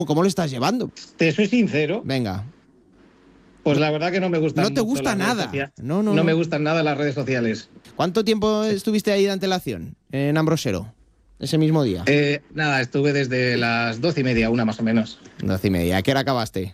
¿Cómo lo estás llevando? Te soy sincero, Venga. pues la verdad que no me gustan. No te mucho gusta las redes nada. sociales. No Me gustan nada las redes sociales. ¿Cuánto tiempo estuviste ahí de antelación en Ambrosero? Ese mismo día. Nada, estuve desde las 12:30, una más o menos. 12:30. ¿A qué hora acabaste?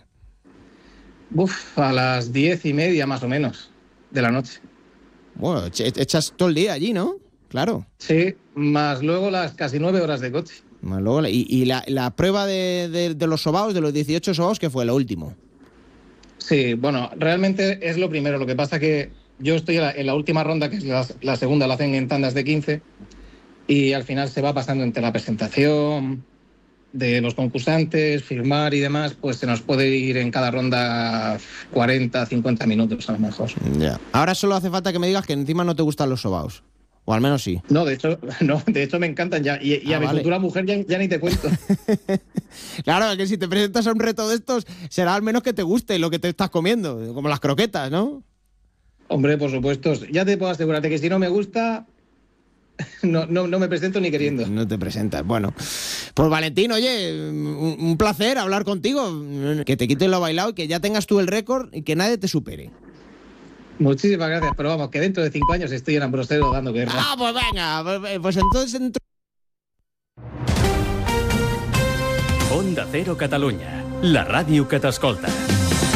A las 10:30 más o menos de la noche. Bueno, echas todo el día allí, ¿no? Claro. Sí, más luego las casi 9 horas de coche. Más luego, y la prueba de los sobaos, de los 18 sobaos, ¿qué fue? Lo último. Sí, bueno, realmente es lo primero. Lo que pasa que yo estoy en la última ronda, que es la segunda, la hacen en tandas de 15, y al final se va pasando entre la presentación de los concursantes, firmar y demás, pues se nos puede ir en cada ronda 40, 50 minutos a lo mejor. Ya. Ahora solo hace falta que me digas que encima no te gustan los sobaos. O al menos sí. No, de hecho me encantan ya. Y a mi vale. futura mujer ya ni te cuento. Claro, que si te presentas a un reto de estos, será al menos que te guste lo que te estás comiendo, como las croquetas, ¿no? Hombre, por supuesto. Ya te puedo asegurarte que si no me gusta, no me presento ni queriendo. No te presentas. Bueno, pues Valentín, oye, un placer hablar contigo. Que te quites lo bailado y que ya tengas tú el récord y que nadie te supere. Muchísimas gracias, pero vamos, que dentro de 5 años estoy en Ambrosero dando guerra. Ah, pues venga, pues entonces... Onda Cero Catalunya, la ràdio que t'escolta.